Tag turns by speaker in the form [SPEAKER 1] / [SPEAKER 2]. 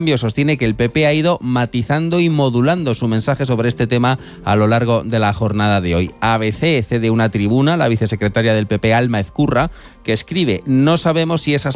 [SPEAKER 1] sostiene que el PP ha ido matizando y modulando su mensaje sobre este tema a lo largo de la jornada de hoy. ABC cede una tribuna a la vicesecretaria del PP, Alma Ezcurra, que escribe: no sabemos si esas